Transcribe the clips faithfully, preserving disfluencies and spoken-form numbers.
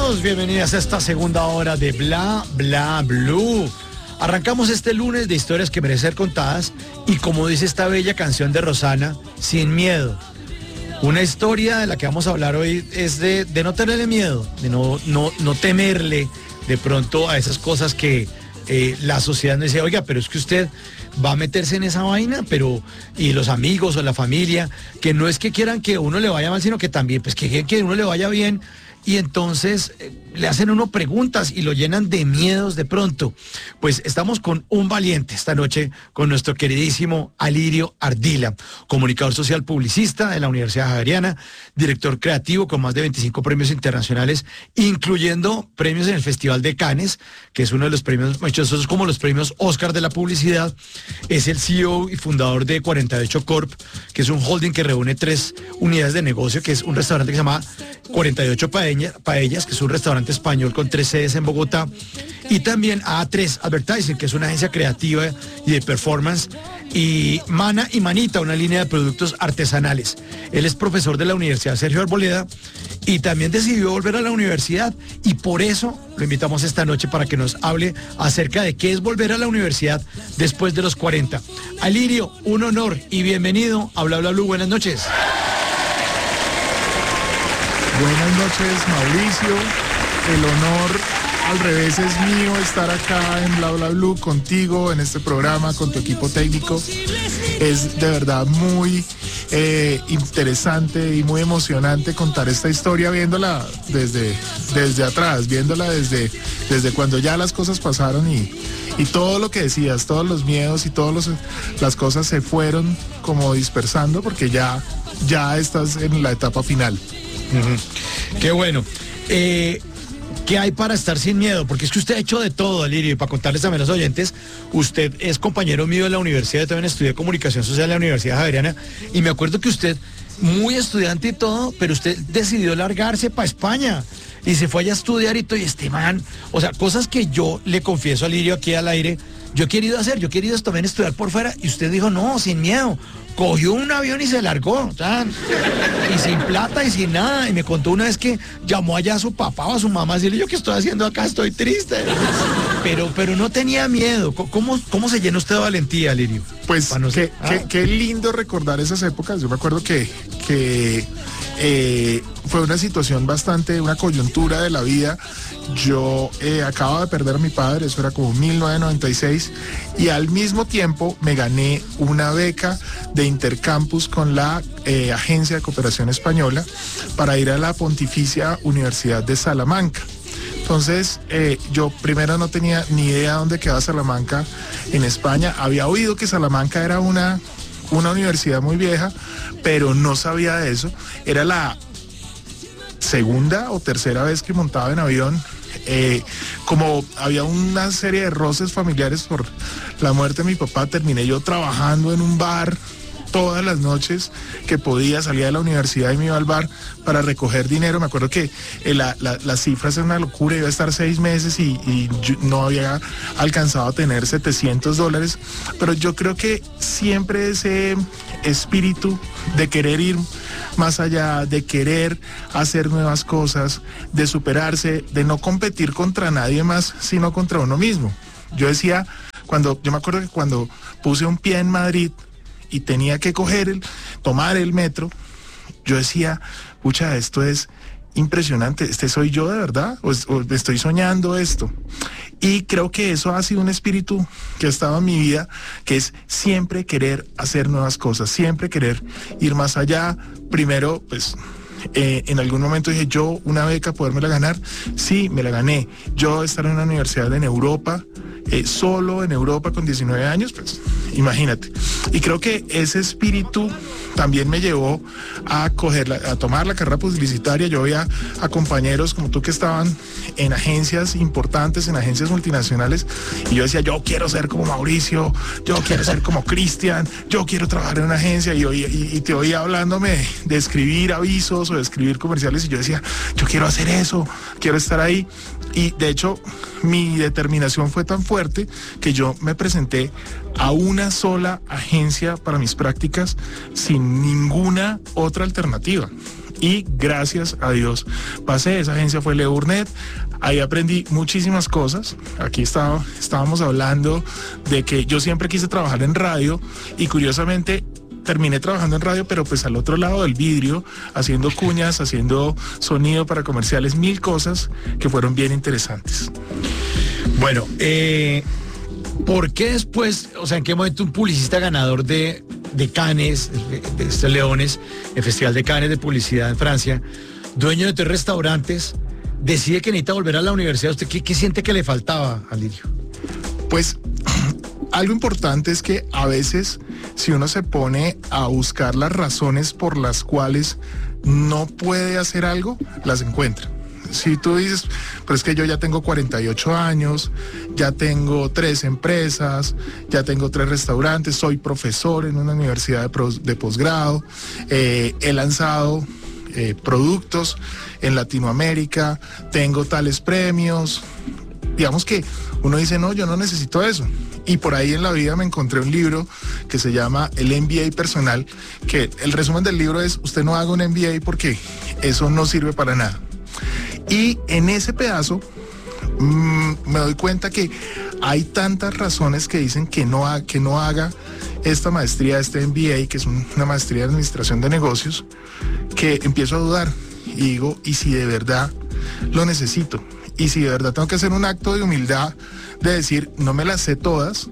Bienvenidos, bienvenidas a esta segunda hora de Bla Bla Blue. Arrancamos este lunes de historias que merecen ser contadas y como dice esta bella canción de Rosana, sin miedo. Una historia de la que vamos a hablar hoy es de, de no tenerle miedo, de no, no, no temerle de pronto a esas cosas que eh, la sociedad nos dice, oiga, pero es que usted va a meterse en esa vaina, pero y los amigos o la familia, que no es que quieran que uno le vaya mal, sino que también pues que quieren que uno le vaya bien. Y entonces eh, le hacen uno preguntas y lo llenan de miedos de pronto. Pues estamos con un valiente esta noche, con nuestro queridísimo Alirio Ardila, comunicador social publicista de la Universidad Javeriana, director creativo con más de veinticinco premios internacionales, incluyendo premios en el Festival de Cannes, que es uno de los premios más chistosos como los premios Oscar de la publicidad. Es el C E O y fundador de cuarenta y ocho Corp, que es un holding que reúne tres unidades de negocio, que es un restaurante que se llama cuarenta y ocho Paellas, que es un restaurante español con tres sedes en Bogotá, y también A tres Advertising, que es una agencia creativa y de performance, y Mana y Manita, una línea de productos artesanales. Él es profesor de la Universidad Sergio Arboleda y también decidió volver a la universidad, y por eso lo invitamos esta noche para que nos hable acerca de qué es volver a la universidad después de los cuarenta. Alirio, un honor y bienvenido a Bla Bla Blue. Buenas noches. Buenas noches, Mauricio. El honor al revés es mío estar acá en Bla Bla Blue contigo, en este programa, con tu equipo técnico. Es de verdad muy eh, interesante y muy emocionante contar esta historia viéndola desde, desde atrás, viéndola desde, desde cuando ya las cosas pasaron y, y todo lo que decías, todos los miedos y todas las cosas se fueron como dispersando porque ya, ya estás en la etapa final. Uh-huh. Qué bueno. Eh, ¿Qué hay para estar sin miedo? Porque es que usted ha hecho de todo, Alirio, y para contarles también a los oyentes, usted es compañero mío de la universidad, yo también estudié comunicación social en la Universidad Javeriana, y me acuerdo que usted, muy estudiante y todo, pero usted decidió largarse para España, y se fue allá a estudiar y todo, y este man, o sea, cosas que yo le confieso a Alirio aquí al aire, yo he querido hacer, yo he querido también estudiar por fuera, y usted dijo, no, sin miedo. Cogió un avión y se largó, o sea, y sin plata y sin nada, y me contó una vez que llamó allá a su papá o a su mamá a decirle, yo qué estoy haciendo acá, estoy triste, pero, pero no tenía miedo. ¿Cómo, cómo se llena usted de valentía, Alirio? Pues no qué, ah. qué, qué lindo recordar esas épocas. Yo me acuerdo que, que eh, fue una situación bastante, una coyuntura de la vida. Yo eh, acababa de perder a mi padre, eso era como mil novecientos noventa y seis, y al mismo tiempo me gané una beca de intercampus con la eh, Agencia de Cooperación Española para ir a la Pontificia Universidad de Salamanca. Entonces, eh, yo primero no tenía ni idea dónde quedaba Salamanca en España. Había oído que Salamanca era una, una universidad muy vieja, pero no sabía de eso. Era la segunda o tercera vez que montaba en avión. Eh, como había una serie de roces familiares por la muerte de mi papá, terminé yo trabajando en un bar todas las noches que podía. Salía de la universidad y me iba al bar para recoger dinero. Me acuerdo que eh, la, la, las cifras eran una locura, iba a estar seis meses y, y yo no había alcanzado a tener setecientos dólares, pero yo creo que siempre ese espíritu de querer ir más allá, de querer hacer nuevas cosas, de superarse, de no competir contra nadie más, sino contra uno mismo. Yo decía, cuando, yo me acuerdo que cuando puse un pie en Madrid y tenía que coger el, tomar el metro, yo decía, pucha, esto es impresionante, este soy yo de verdad, o, o estoy soñando esto. Y creo que eso ha sido un espíritu que ha estado en mi vida, que es siempre querer hacer nuevas cosas, siempre querer ir más allá. Primero, pues, eh, en algún momento dije, yo una beca, ¿podérmela ganar? Sí, me la gané. Yo estar en una universidad en Europa, eh, solo en Europa con diecinueve años, pues, imagínate. Y creo que ese espíritu también me llevó a coger la, a tomar la carrera publicitaria. Yo veía a compañeros como tú que estaban en agencias importantes, en agencias multinacionales, y yo decía, yo quiero ser como Mauricio, yo quiero ser como Cristian, yo quiero trabajar en una agencia, y, y, y te oía hablándome de escribir avisos o de escribir comerciales, y yo decía, yo quiero hacer eso, quiero estar ahí. Y de hecho, mi determinación fue tan fuerte que yo me presenté a una sola agencia para mis prácticas sin ninguna otra alternativa. Y gracias a Dios pasé. Esa agencia fue Leo Burnett. Ahí aprendí muchísimas cosas. Aquí estaba, estábamos hablando de que yo siempre quise trabajar en radio y curiosamente terminé trabajando en radio, pero pues al otro lado del vidrio, haciendo cuñas, haciendo sonido para comerciales, mil cosas que fueron bien interesantes. Bueno, eh, ¿por qué después, o sea, en qué momento un publicista ganador de, de Cannes, de, de estos Leones, el Festival de Cannes de Publicidad en Francia, dueño de tres restaurantes, decide que necesita volver a la universidad? ¿Usted qué, qué siente que le faltaba, Alirio? Pues algo importante es que a veces, si uno se pone a buscar las razones por las cuales no puede hacer algo, las encuentra. Si tú dices, pero es que yo ya tengo cuarenta y ocho años, ya tengo tres empresas, ya tengo tres restaurantes, soy profesor en una universidad de, pro, de posgrado, eh, he lanzado eh, productos en Latinoamérica, tengo tales premios. Digamos que uno dice, no, yo no necesito eso. Y por ahí en la vida me encontré un libro que se llama El M B A Personal, que el resumen del libro es, usted no haga un M B A porque eso no sirve para nada. Y en ese pedazo mmm, me doy cuenta que hay tantas razones que dicen que no, ha, que no haga esta maestría, este M B A, que es un, una maestría de administración de negocios, que empiezo a dudar y digo, ¿y si de verdad lo necesito? Y si de verdad tengo que hacer un acto de humildad de decir, no me las sé todas,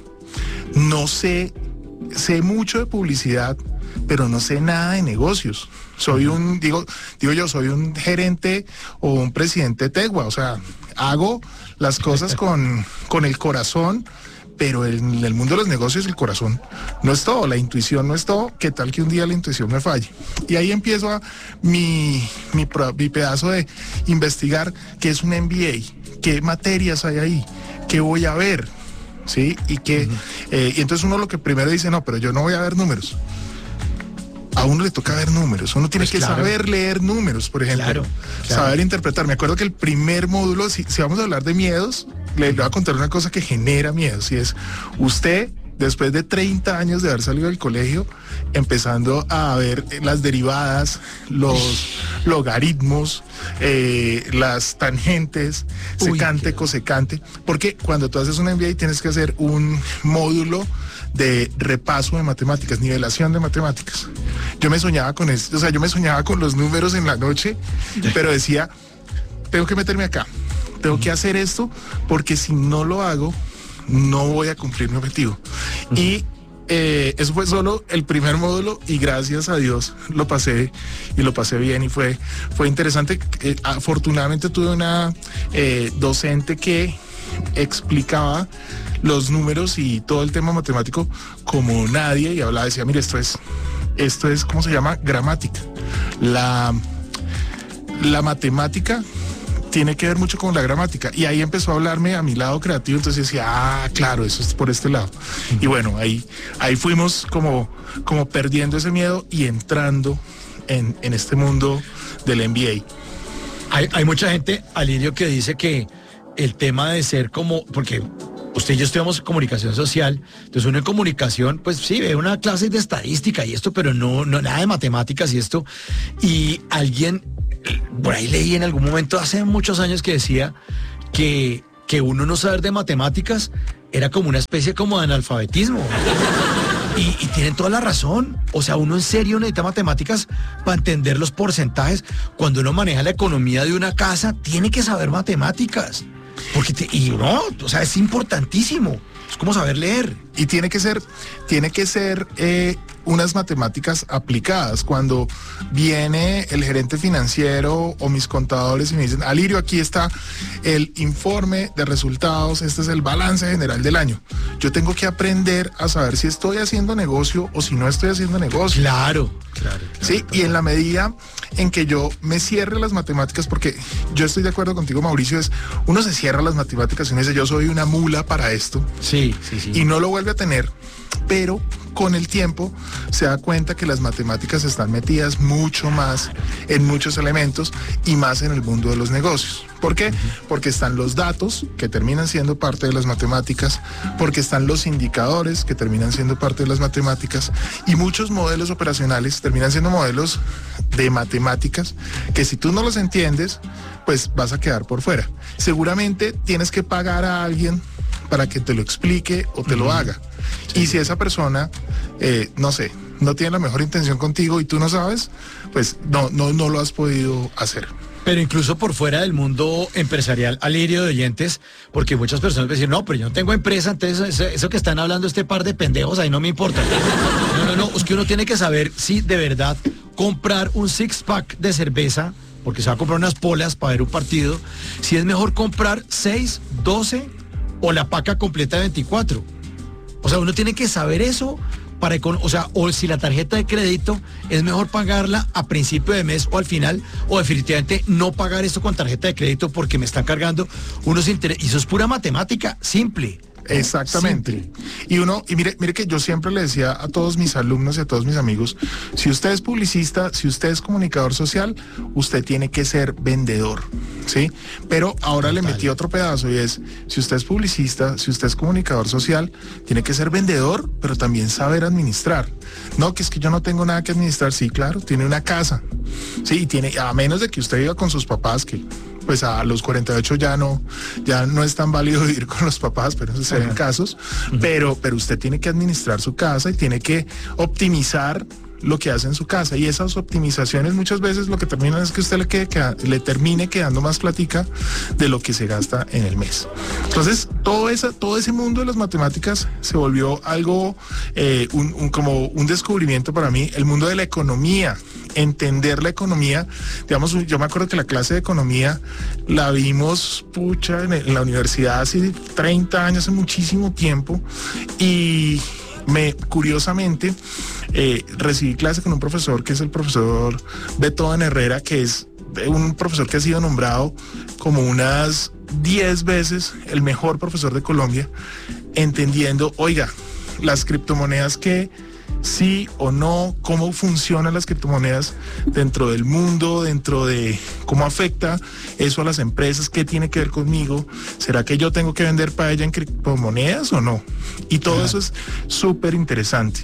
no sé, sé mucho de publicidad, pero no sé nada de negocios. Soy un, digo, digo yo, soy un gerente o un presidente Tegua, o sea, hago las cosas con, con el corazón, pero en el mundo de los negocios el corazón no es todo, la intuición no es todo. ¿Qué tal que un día la intuición me falle? Y ahí empiezo a mi, mi, mi pedazo de investigar qué es un M B A, qué materias hay ahí, qué voy a ver, ¿sí? Y que, uh-huh. eh, y entonces uno lo que primero dice, no, pero yo no voy a ver números. A uno le toca ver números, uno tiene pues que claro. saber leer números, por ejemplo, claro, claro. saber interpretar. Me acuerdo que el primer módulo, si, si vamos a hablar de miedos, le, le voy a contar una cosa que genera miedos, y es usted, después de treinta años de haber salido del colegio, empezando a ver las derivadas, los logaritmos, eh, las tangentes, Uy, secante, qué... cosecante, porque cuando tú haces un M B A tienes que hacer un módulo de repaso de matemáticas, nivelación de matemáticas. Yo me soñaba con esto, o sea, yo me soñaba con los números en la noche, pero decía, tengo que meterme acá, tengo que hacer esto, porque si no lo hago, no voy a cumplir mi objetivo. Uh-huh. Y eh, eso fue solo el primer módulo y gracias a Dios lo pasé y lo pasé bien y fue, fue interesante. Eh, afortunadamente tuve una eh, docente que explicaba los números y todo el tema matemático como nadie y hablaba, decía, mire, esto es, esto es, ¿cómo se llama? Gramática. La, la matemática tiene que ver mucho con la gramática y ahí empezó a hablarme a mi lado creativo, entonces decía, ah, claro, eso es por este lado. Uh-huh. Y bueno, ahí, ahí fuimos como, como perdiendo ese miedo y entrando en, en este mundo del M B A. Hay, hay mucha gente, Alirio, que dice que el tema de ser como, porque usted y yo estudiamos comunicación social, entonces uno en comunicación, pues sí, ve una clase de estadística y esto, pero no, no nada de matemáticas y esto, y alguien, por ahí leí en algún momento hace muchos años que decía que, que uno no saber de matemáticas era como una especie como de analfabetismo. Y, y tienen toda la razón. O sea, uno en serio necesita matemáticas para entender los porcentajes. Cuando uno maneja la economía de una casa, tiene que saber matemáticas. Porque te, y no, o sea, es importantísimo. Es como saber leer. Y tiene que ser, tiene que ser eh, unas matemáticas aplicadas. Cuando viene el gerente financiero o mis contadores y me dicen, Alirio, aquí está el informe de resultados, este es el balance general del año. Yo tengo que aprender a saber si estoy haciendo negocio o si no estoy haciendo negocio. Claro, claro. claro sí, claro. Y en la medida en que yo me cierre las matemáticas, porque yo estoy de acuerdo contigo, Mauricio, es uno se cierra las matemáticas y uno dice, yo soy una mula para esto. Sí, sí, sí. Y no lo vuelve a tener, pero con el tiempo se da cuenta que las matemáticas están metidas mucho más en muchos elementos y más en el mundo de los negocios. ¿Por qué? Porque están los datos, que terminan siendo parte de las matemáticas, porque están los indicadores, que terminan siendo parte de las matemáticas, y muchos modelos operacionales terminan siendo modelos de matemáticas, que si tú no los entiendes, pues vas a quedar por fuera. Seguramente tienes que pagar a alguien para que te lo explique o te lo haga. Sí. Y si esa persona, eh, no sé, no tiene la mejor intención contigo y tú no sabes, pues no, no, no lo has podido hacer. Pero incluso por fuera del mundo empresarial, Alirio de oyentes, porque muchas personas dicen, no, pero yo no tengo empresa, entonces eso, eso que están hablando este par de pendejos, ahí no me importa. No, no, no, es que uno tiene que saber si de verdad comprar un six-pack de cerveza, porque se va a comprar unas polas para ver un partido, si es mejor comprar seis, doce o la paca completa de veinticuatro. O sea, uno tiene que saber eso para, o sea, o si la tarjeta de crédito es mejor pagarla a principio de mes o al final, o definitivamente no pagar esto con tarjeta de crédito porque me están cargando unos intereses. Y eso es pura matemática, simple. Exactamente. Simple. Y uno, y mire, mire que yo siempre le decía a todos mis alumnos y a todos mis amigos, si usted es publicista, si usted es comunicador social, usted tiene que ser vendedor, ¿sí? Pero ahora Total. le metí otro pedazo y es, si usted es publicista, si usted es comunicador social, tiene que ser vendedor, pero también saber administrar. No, que es que yo no tengo nada que administrar. Sí, claro, tiene una casa, sí, y tiene, a menos de que usted viva con sus papás, que pues a los cuarenta y ocho ya no, ya no es tan válido vivir con los papás, pero eso se ven casos, uh-huh. pero, pero usted tiene que administrar su casa y tiene que optimizar lo que hace en su casa, y esas optimizaciones muchas veces lo que terminan es que usted le, quede, queda, le termine quedando más platica de lo que se gasta en el mes. Entonces todo, esa, todo ese mundo de las matemáticas se volvió algo, eh, un, un, como un descubrimiento para mí. El mundo de la economía, entender la economía, digamos, yo me acuerdo que la clase de economía la vimos, pucha, en, en la universidad hace treinta años, hace muchísimo tiempo, y me, curiosamente, eh, recibí clase con un profesor que es el profesor Beethoven Herrera, que es un profesor que ha sido nombrado como unas diez veces el mejor profesor de Colombia, entendiendo, oiga, las criptomonedas, que sí o no, cómo funcionan las criptomonedas dentro del mundo, dentro de cómo afecta eso a las empresas, qué tiene que ver conmigo, será que yo tengo que vender para ella en criptomonedas o no, y todo ah. eso es súper interesante.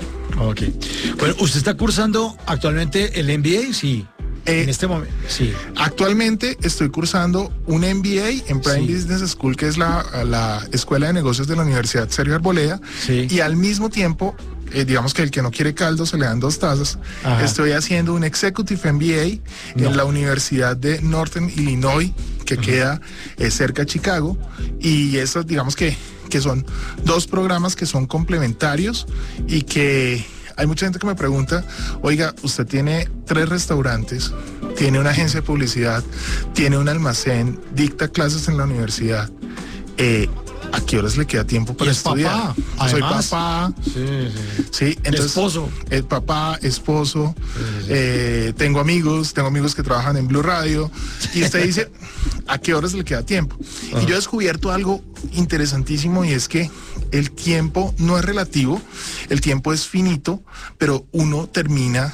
Ok, bueno, ¿usted está cursando actualmente el M B A? Sí. Eh, en este momento, sí. Actualmente estoy cursando un M B A en Prime sí. Business School, que es la, la escuela de negocios de la Universidad Sergio Arboleda, sí. y al mismo tiempo, eh, digamos que el que no quiere caldo se le dan dos tazas. Ajá. Estoy haciendo un Executive M B A no. en la Universidad de Northern Illinois, que uh-huh. queda eh, cerca de Chicago, y eso, digamos que, que son dos programas que son complementarios y que hay mucha gente que me pregunta, oiga, usted tiene tres restaurantes, tiene una agencia de publicidad, tiene un almacén, dicta clases en la universidad, eh, ¿a qué horas le queda tiempo para estudiar? Papá, soy además, papá, sí, sí. sí, entonces, esposo, el papá, esposo, sí, sí. Eh, tengo amigos, tengo amigos que trabajan en Blue Radio, y usted dice, ¿a qué horas le queda tiempo? Uh-huh. Y yo he descubierto algo interesantísimo, y es que el tiempo no es relativo, el tiempo es finito, pero uno termina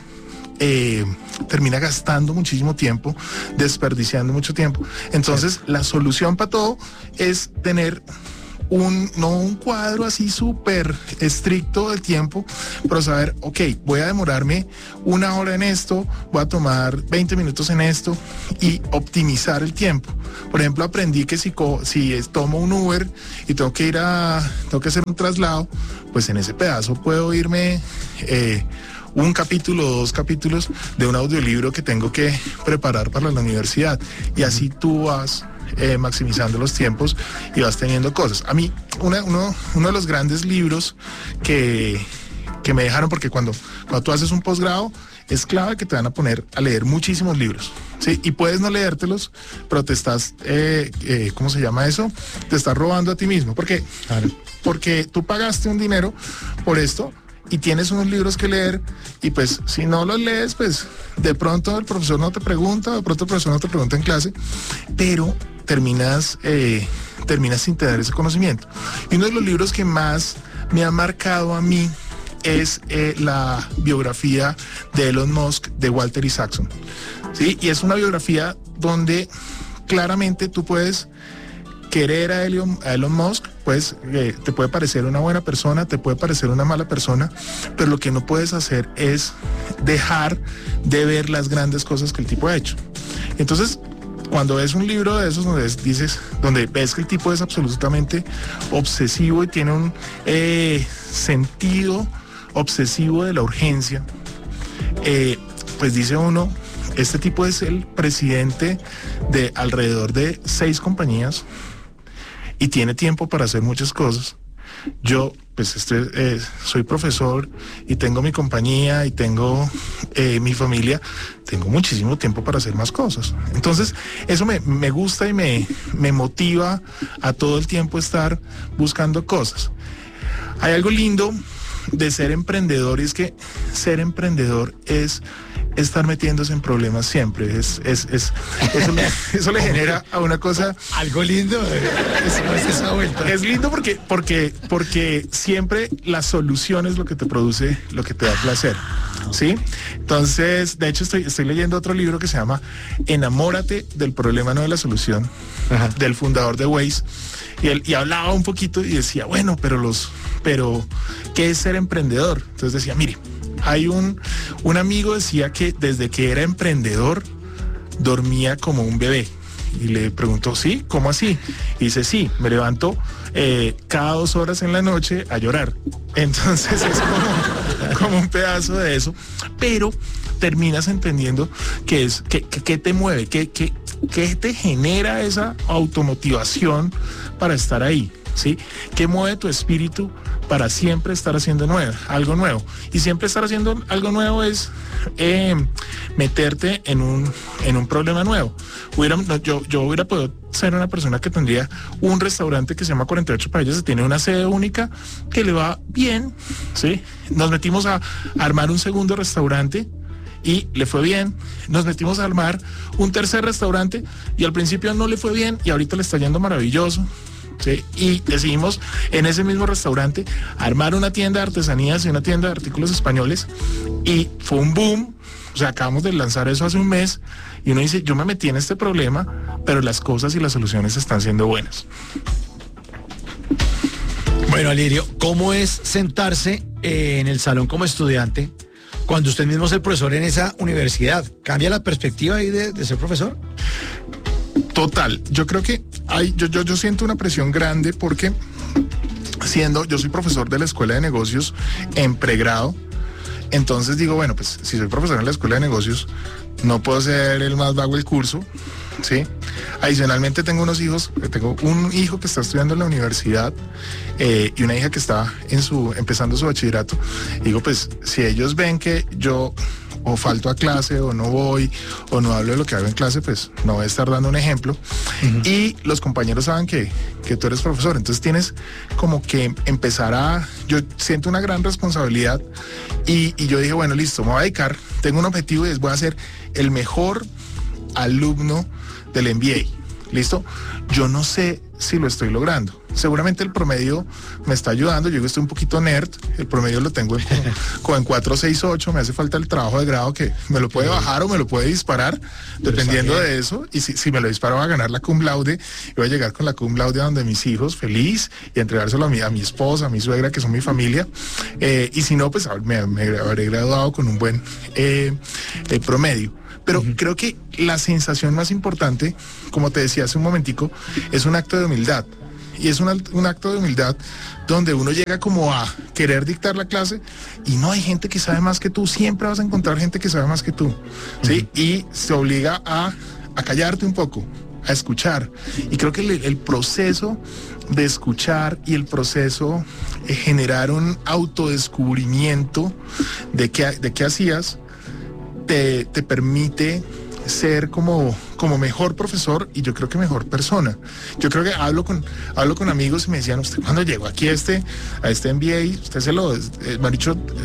Eh, termina gastando muchísimo tiempo, desperdiciando mucho tiempo. Entonces, la solución para todo es tener un, no un cuadro así súper estricto del tiempo, pero saber, ok, voy a demorarme una hora en esto, voy a tomar veinte minutos en esto, y optimizar el tiempo. Por ejemplo, aprendí que si, si tomo un Uber y tengo que ir a, tengo que hacer un traslado, pues en ese pedazo puedo irme eh, un capítulo, dos capítulos de un audiolibro que tengo que preparar para la universidad, y así tú vas eh, maximizando los tiempos y vas teniendo cosas. A mí, una, uno, uno de los grandes libros que, que me dejaron, porque cuando, cuando tú haces un posgrado, es clave que te van a poner a leer muchísimos libros, ¿sí? Y puedes no leértelos, pero te estás, eh, eh, ¿cómo se llama eso? Te estás robando a ti mismo, porque, claro. porque tú pagaste un dinero por esto, y tienes unos libros que leer, y pues si no los lees, pues de pronto el profesor no te pregunta, de pronto el profesor no te pregunta en clase, pero terminas, eh, terminas sin tener ese conocimiento. Y uno de los libros que más me ha marcado a mí es eh, la biografía de Elon Musk de Walter Isaacson, ¿sí? Y es una biografía donde claramente tú puedes querer a Elon, a Elon Musk, pues eh, te puede parecer una buena persona, te puede parecer una mala persona, pero lo que no puedes hacer es dejar de ver las grandes cosas que el tipo ha hecho. Entonces, cuando ves un libro de esos donde dices, donde ves que el tipo es absolutamente obsesivo y tiene un eh, sentido obsesivo de la urgencia, eh, pues dice uno, este tipo es el presidente de alrededor de seis compañías y tiene tiempo para hacer muchas cosas. Yo, pues, este, eh, soy profesor y tengo mi compañía y tengo eh, mi familia, tengo muchísimo tiempo para hacer más cosas. Entonces, eso me, me gusta y me, me motiva a todo el tiempo estar buscando cosas. Hay algo lindo de ser emprendedor y es que ser emprendedor es estar metiéndose en problemas siempre. Es, es, es, eso, le, eso le genera a una cosa... Algo lindo. Es, es, esa vuelta. Es lindo porque, porque, porque siempre la solución es lo que te produce, lo que te da placer. ¿Sí? Entonces, de hecho, estoy, estoy leyendo otro libro que se llama Enamórate del problema, no de la solución, Ajá. del fundador de Waze. Y él y hablaba un poquito y decía, bueno, pero los, pero, ¿qué es ser emprendedor? Entonces decía, mire, hay un, un amigo decía que desde que era emprendedor dormía como un bebé. Y le preguntó, ¿sí? ¿Cómo así? Y dice, sí, me levanto eh, cada dos horas en la noche a llorar. Entonces es como, como un pedazo de eso. Pero terminas entendiendo que es, que, que, que te mueve, que, que, que te genera esa automotivación para estar ahí, ¿sí? ¿Qué mueve tu espíritu para siempre estar haciendo nuevo, algo nuevo? Y siempre estar haciendo algo nuevo es eh, meterte en un, en un problema nuevo. Hubiera, yo, yo hubiera podido ser una persona que tendría un restaurante que se llama cuarenta y ocho paellas, que tiene una sede única, que le va bien, ¿sí? Nos metimos a, a armar un segundo restaurante y le fue bien. Nos metimos a armar un tercer restaurante y al principio no le fue bien y ahorita le está yendo maravilloso. ¿Sí? Y decidimos en ese mismo restaurante armar una tienda de artesanías y una tienda de artículos españoles y fue un boom. O sea, acabamos de lanzar eso hace un mes y uno dice, yo me metí en este problema, pero las cosas y las soluciones están siendo buenas. Bueno, Alirio, ¿cómo es sentarse eh, en el salón como estudiante cuando usted mismo es el profesor en esa universidad? ¿Cambia la perspectiva ahí de, de ser profesor? Total, yo creo que hay, yo, yo, yo siento una presión grande porque siendo, yo soy profesor de la Escuela de Negocios en pregrado, entonces digo, bueno, pues si soy profesor en la Escuela de Negocios, no puedo ser el más vago del curso, ¿sí? Adicionalmente tengo unos hijos, tengo un hijo que está estudiando en la universidad eh, y una hija que está en su, empezando su bachillerato. Digo, pues si ellos ven que yo o falto a clase o no voy o no hablo de lo que hago en clase, pues no voy a estar dando un ejemplo. Uh-huh. Y los compañeros saben que, que tú eres profesor, entonces tienes como que empezar a, yo siento una gran responsabilidad y, y yo dije, bueno, listo, me voy a dedicar, tengo un objetivo y es voy a ser el mejor alumno del M B A. ¿Listo? Yo no sé si lo estoy logrando. Seguramente el promedio me está ayudando. Yo estoy un poquito nerd. El promedio lo tengo en, como, como en cuatro seis ocho. Me hace falta el trabajo de grado que me lo puede bajar o me lo puede disparar, dependiendo de eso. Y si, si me lo disparo, va a ganar la cum laude. Y voy a llegar con la cum laude a donde mis hijos, feliz, y entregárselo a mi, a mi esposa, a mi suegra, que son mi familia. Eh, y si no, pues me, me habré graduado con un buen eh, eh, promedio. Pero uh-huh. creo que la sensación más importante, como te decía hace un momentico, es un acto de humildad. Y es un, un acto de humildad donde uno llega como a querer dictar la clase y no hay gente que sabe más que tú. Siempre vas a encontrar gente que sabe más que tú, ¿sí? Uh-huh. Y se obliga a, a callarte un poco, a escuchar. Y creo que el, el proceso de escuchar y el proceso de generar un autodescubrimiento de qué, de qué hacías, Te, te permite ser como, como mejor profesor y yo creo que mejor persona. Yo creo que hablo con, hablo con amigos y me decían, usted cuando llegó aquí a este, a este M B A, usted se lo, eh, me ha dicho,